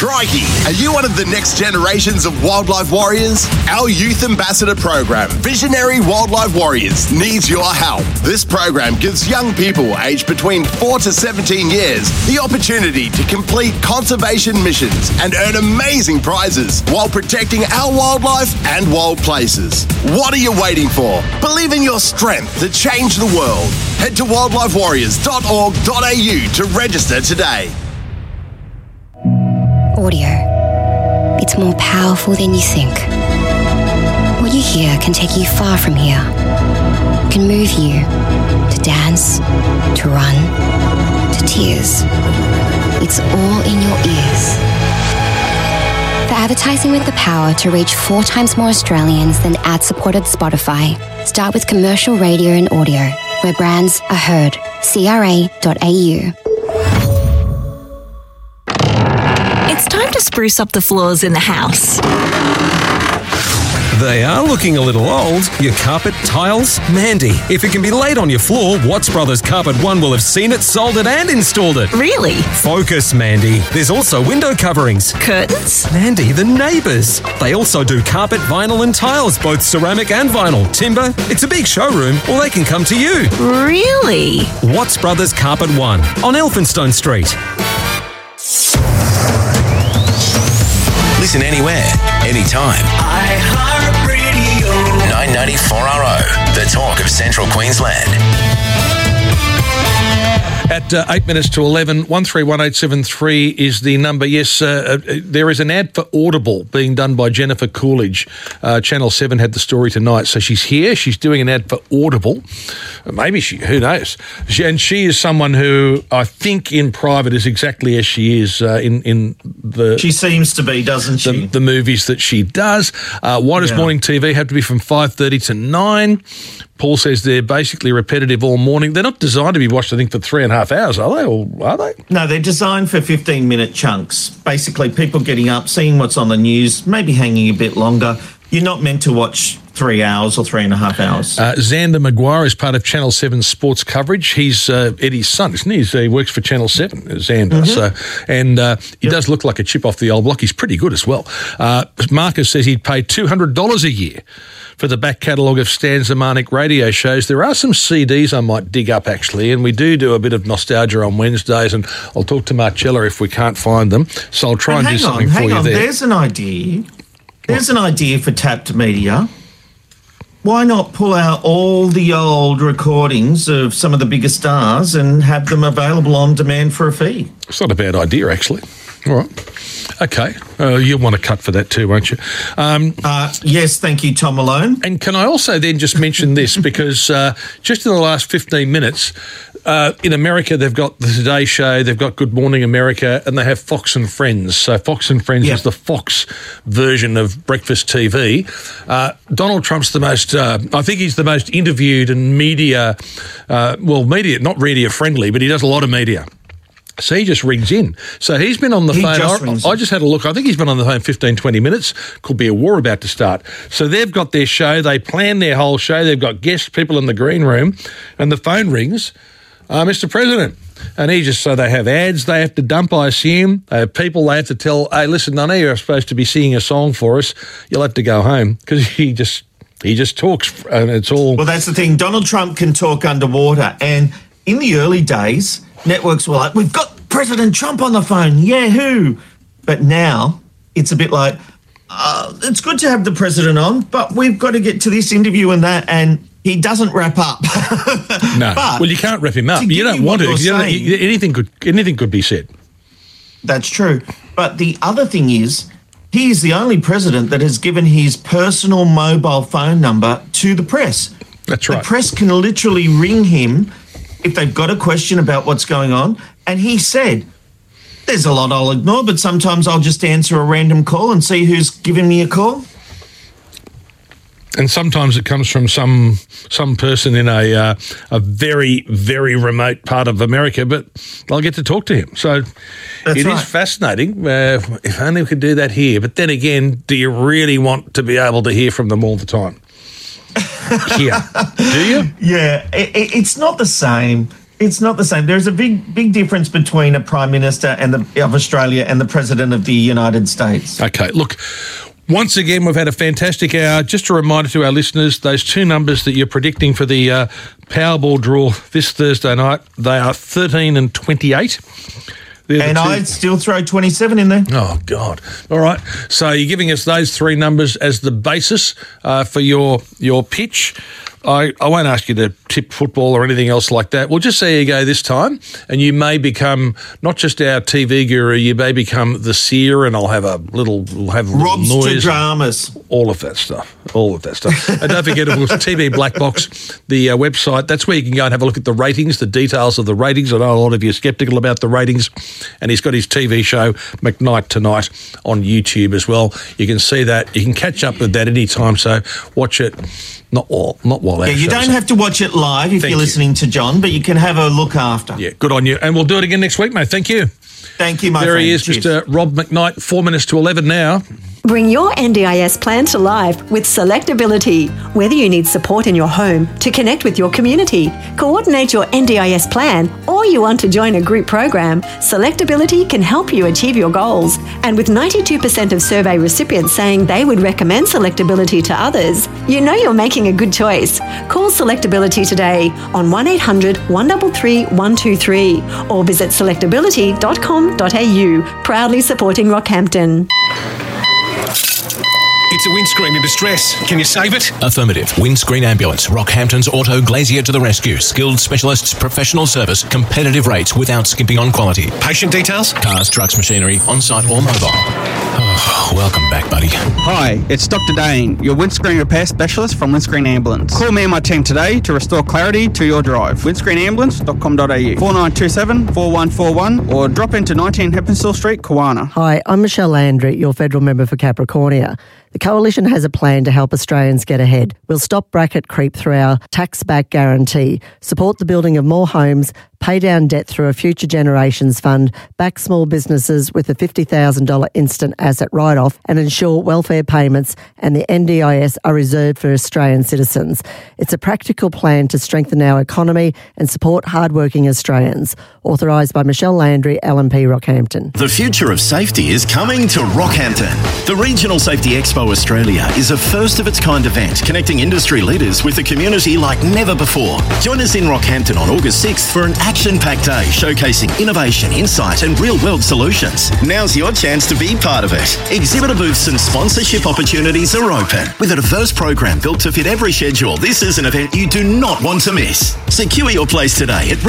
Crikey! Are you one of the next generations of wildlife warriors? Our Youth Ambassador program, Visionary Wildlife Warriors, needs your help. This program gives young people aged between 4 to 17 years the opportunity to complete conservation missions and earn amazing prizes while protecting our wildlife and wild places. What are you waiting for? Believe in your strength to change the world. Head to wildlifewarriors.org.au to register today. Audio. It's more powerful than you think. What you hear can take you far from here. It can move you to dance, to run, to tears. It's all in your ears. For advertising with the power to reach 4 times more Australians than ad-supported Spotify, start with commercial radio and audio, where brands are heard. CRA.au. It's time to spruce up the floors in the house. They are looking a little old. Your carpet, tiles? Mandy, if it can be laid on your floor, Watts Brothers Carpet One will have seen it, sold it and installed it. Really? Focus, Mandy. There's also window coverings. Curtains? Mandy, the neighbours. They also do carpet, vinyl and tiles, both ceramic and vinyl. Timber? It's a big showroom, or they can come to you. Really? Watts Brothers Carpet One on Elphinstone Street. Listen anywhere, anytime. iHeartRadio. 994RO, the talk of Central Queensland. At 8 minutes to 11, 131873 is the number. Yes, there is an ad for Audible being done by Jennifer Coolidge. Channel 7 had the story tonight. So she's here. She's doing an ad for Audible. Maybe who knows? And she is someone who I think in private is exactly as she is in the... She seems to be, doesn't she? The movies that she does. Why does morning TV have to be from 5:30 to 9? Paul says they're basically repetitive all morning. They're not designed to be watched, I think, for 3.5 hours, are they? Or are they? No, they're designed for 15-minute chunks. Basically, people getting up, seeing what's on the news, maybe hanging a bit longer. You're not meant to watch 3 hours or 3.5 hours. Xander Maguire is part of Channel 7's sports coverage. He's Eddie's son, isn't he? He works for Channel 7, Xander. He does look like a chip off the old block. He's pretty good as well. Marcus says he'd pay $200 a year for the back catalogue of Stan Zemanek radio shows. There are some CDs I might dig up, actually, and we do a bit of nostalgia on Wednesdays, and I'll talk to Marcella if we can't find them. So I'll try and do something for you there. There's an idea. There's an idea for Tapped Media. Why not pull out all the old recordings of some of the bigger stars and have them available on demand for a fee? It's not a bad idea, actually. All right. Okay. You'll want to cut for that too, won't you? Yes, thank you, Tom Malone. And can I also then just mention this, because just in the last 15 minutes, in America, they've got the Today Show, they've got Good Morning America, and they have Fox and Friends. So Fox and Friends is the Fox version of breakfast TV. Donald Trump's the most, I think he's the most interviewed and media, not media friendly, but he does a lot of media. So he just rings in. So he's been on the phone. I just had a look. I think he's been on the phone 15, 20 minutes. Could be a war about to start. So they've got their show. They plan their whole show. They've got guest people in the green room. And the phone rings, Mr. President. And so they have ads they have to dump, I assume. They have people they have to tell, hey, listen, I know you're supposed to be singing a song for us. You'll have to go home, because he just talks, and it's all... Well, that's the thing. Donald Trump can talk underwater. And in the early days, networks were like, we've got President Trump on the phone, who? But now it's a bit like, it's good to have the president on, but we've got to get to this interview and that, and he doesn't wrap up. No, well, you can't wrap him up. You don't want to. Anything could be said. That's true. But the other thing is, he is the only president that has given his personal mobile phone number to the press. That's right. The press can literally ring him if they've got a question about what's going on. And he said, there's a lot I'll ignore, but sometimes I'll just answer a random call and see who's giving me a call. And sometimes it comes from some person in a very, very remote part of America, but I'll get to talk to him. So it is fascinating. If only we could do that here. But then again, do you really want to be able to hear from them all the time? Here. Do you? Yeah, it's not the same. It's not the same. There's a big difference between a Prime Minister of Australia and the President of the United States. Okay, look, once again, we've had a fantastic hour. Just a reminder to our listeners, those two numbers that you're predicting for the Powerball draw this Thursday night, they are 13 and 28. And I'd still throw 27 in there. Oh, God. All right. So you're giving us those three numbers as the basis for your pitch. I won't ask you to tip football or anything else like that. We'll just see how you go this time, and you may become not just our TV guru, you may become the seer, and I'll have a little Rob's noise. Dramas. All of that stuff. And don't forget, of course, TV Black Box, the website, that's where you can go and have a look at the ratings, the details of the ratings. I know a lot of you are sceptical about the ratings, and he's got his TV show, McKnight Tonight, on YouTube as well. You can see that. You can catch up with that anytime, so watch it. Not while Yeah, you don't have to watch it live if you're listening to John, but you can have a look after. Yeah, good on you. And we'll do it again next week, mate. Thank you. Thank you, my friend. There he is, Mr. Rob McKnight, 4 minutes to 11 now. Bring your NDIS plan to life with Selectability. Whether you need support in your home to connect with your community, coordinate your NDIS plan, or you want to join a group program, Selectability can help you achieve your goals. And with 92% of survey recipients saying they would recommend Selectability to others, you know you're making a good choice. Call Selectability today on 1800 133 123 or visit selectability.com.au, proudly supporting Rockhampton. It's a windscreen in distress. Can you save it? Affirmative. Windscreen Ambulance. Rockhampton's Auto Glazier to the rescue. Skilled specialists, professional service, competitive rates without skimping on quality. Patient details? Cars, trucks, machinery, on-site or mobile. Oh, welcome back, buddy. Hi, it's Dr. Dane, your windscreen repair specialist from Windscreen Ambulance. Call me and my team today to restore clarity to your drive. windscreenambulance.com.au 4927 4141 or drop into 19 Heppenstall Street, Kawana. Hi, I'm Michelle Landry, your federal member for Capricornia. The Coalition has a plan to help Australians get ahead. We'll stop bracket creep through our tax-back guarantee, support the building of more homes, pay down debt through a Future Generations Fund, back small businesses with a $50,000 instant asset write-off, and ensure welfare payments and the NDIS are reserved for Australian citizens. It's a practical plan to strengthen our economy and support hard-working Australians. Authorised by Michelle Landry, LNP Rockhampton. The future of safety is coming to Rockhampton. The Regional Safety Expo Australia is a first-of-its-kind event connecting industry leaders with the community like never before. Join us in Rockhampton on August 6th for an action-packed day showcasing innovation, insight and real-world solutions. Now's your chance to be part of it. Exhibitor booths and sponsorship opportunities are open. With a diverse program built to fit every schedule, this is an event you do not want to miss. Secure your place today at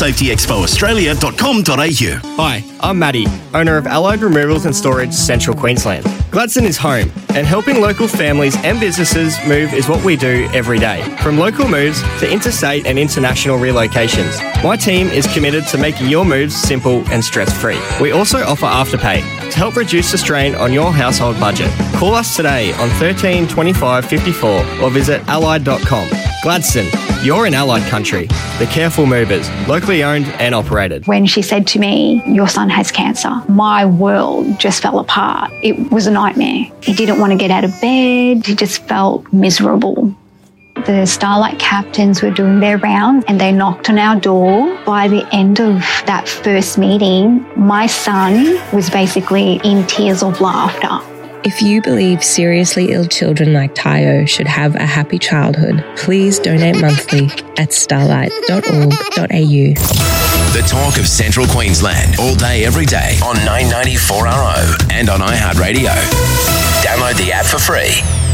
regionalsafetyexpoaustralia.com.au. Hi, I'm Matty, owner of Allied Removals and Storage, Central Queensland. Gladstone is home, and helping local families and businesses move is what we do every day. From local moves to interstate and international relocations, my team is committed to making your moves simple and stress-free. We also offer Afterpay to help reduce the strain on your household budget. Call us today on 13 25 54 or visit allied.com. Gladstone, you're in Allied country. The Careful Movers, locally owned and operated. When she said to me, your son has cancer, my world just fell apart. It was a nightmare. He didn't want to get out of bed. He just felt miserable. The Starlight captains were doing their rounds and they knocked on our door. By the end of that first meeting, my son was basically in tears of laughter. If you believe seriously ill children like Tayo should have a happy childhood, please donate monthly at starlight.org.au. The talk of Central Queensland, all day, every day on 994RO and on iHeartRadio. Download the app for free.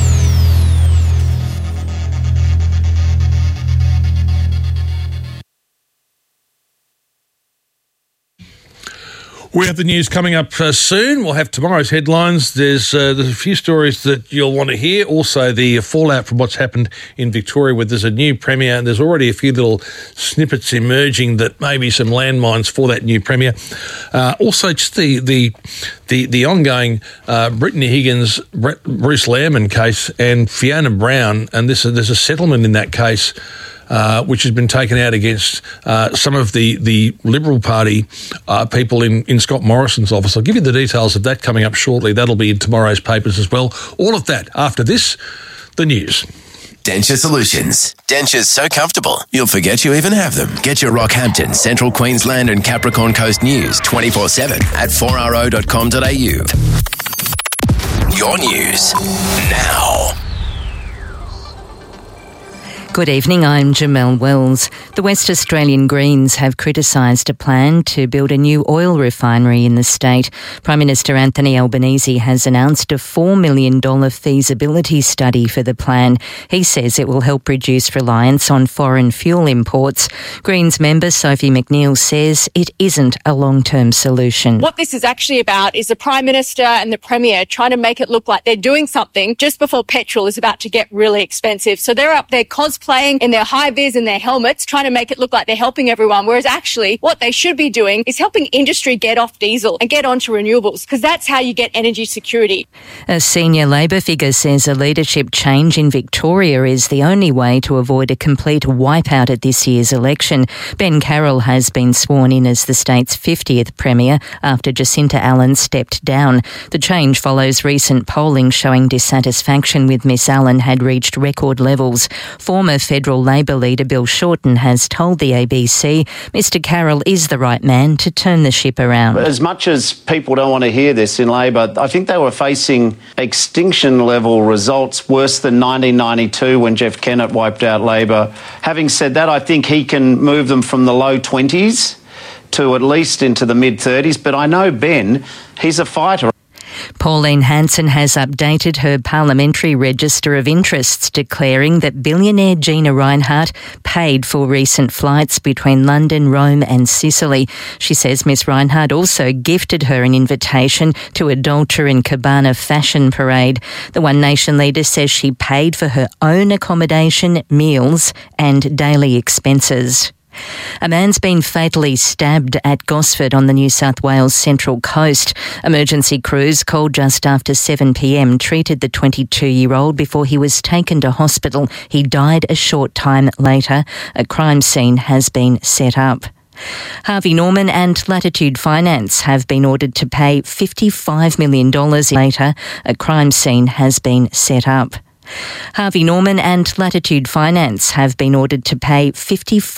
We have the news coming up soon. We'll have tomorrow's headlines. There's a few stories that you'll want to hear. Also, the fallout from what's happened in Victoria, where there's a new premier, and there's already a few little snippets emerging that may be some landmines for that new premier. Also, just the ongoing Brittany Higgins, Bruce Lehrmann case, and Fiona Brown, and there's a settlement in that case. Which has been taken out against some of the Liberal Party people in Scott Morrison's office. I'll give you the details of that coming up shortly. That'll be in tomorrow's papers as well. All of that after this, the news. Denture Solutions. Dentures so comfortable, you'll forget you even have them. Get your Rockhampton, Central Queensland and Capricorn Coast news 24/7 at 4ro.com.au. Your news now. Good evening, I'm Jamelle Wells. The West Australian Greens have criticised a plan to build a new oil refinery in the state. Prime Minister Anthony Albanese has announced a $4 million feasibility study for the plan. He says it will help reduce reliance on foreign fuel imports. Greens member Sophie McNeil says it isn't a long-term solution. What this is actually about is the Prime Minister and the Premier trying to make it look like they're doing something just before petrol is about to get really expensive. So they're up there cosplaying in their high-vis and their helmets, trying to make it look like they're helping everyone, whereas actually what they should be doing is helping industry get off diesel and get onto renewables, because that's how you get energy security. A senior Labor figure says a leadership change in Victoria is the only way to avoid a complete wipeout at this year's election. Ben Carroll has been sworn in as the state's 50th Premier after Jacinta Allen stepped down. The change follows recent polling showing dissatisfaction with Miss Allen had reached record levels. Former federal Labor leader Bill Shorten has told the ABC Mr Carroll is the right man to turn the ship around. As much as people don't want to hear this in Labor, I think they were facing extinction-level results worse than 1992 when Jeff Kennett wiped out Labor. Having said that, I think he can move them from the low 20s to at least into the mid-30s. But I know Ben, he's a fighter. Pauline Hanson has updated her parliamentary register of interests, declaring that billionaire Gina Rinehart paid for recent flights between London, Rome and Sicily. She says Miss Rinehart also gifted her an invitation to a Dolce & Gabbana fashion parade. The One Nation leader says she paid for her own accommodation, meals and daily expenses. A man's been fatally stabbed at Gosford on the New South Wales Central Coast. Emergency crews called just after 7 p.m. treated the 22-year-old before he was taken to hospital. He died a short time later. A crime scene has been set up. Harvey Norman and Latitude Finance have been ordered to pay $55 million later. A crime scene has been set up. Harvey Norman and Latitude Finance have been ordered to pay $55